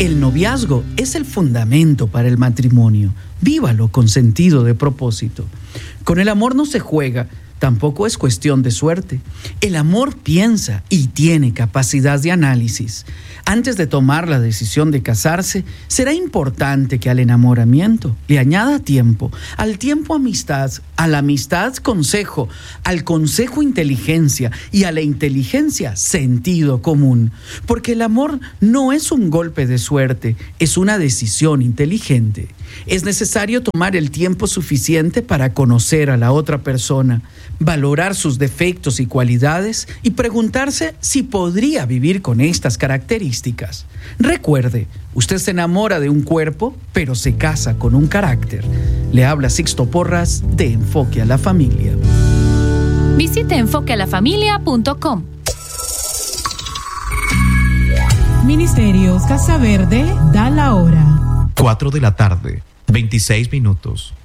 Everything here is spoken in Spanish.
El noviazgo es el fundamento para el matrimonio. Vívalo con sentido de propósito. Con el amor no se juega, tampoco es cuestión de suerte. El amor piensa y tiene capacidad de análisis. Antes de tomar la decisión de casarse, será importante que al enamoramiento le añada tiempo, al tiempo amistad, a la amistad consejo, al consejo inteligencia y a la inteligencia sentido común. Porque el amor no es un golpe de suerte, es una decisión inteligente. Es necesario tomar el tiempo suficiente para conocer a la otra persona, valorar sus defectos y cualidades y preguntarse si podría vivir con estas características. Recuerde, usted se enamora de un cuerpo, pero se casa con un carácter. Le habla Sixto Porras de Enfoque a la Familia. Visite enfoquealafamilia.com. Ministerios Casa Verde da la hora. 4 de la tarde, 26 minutos.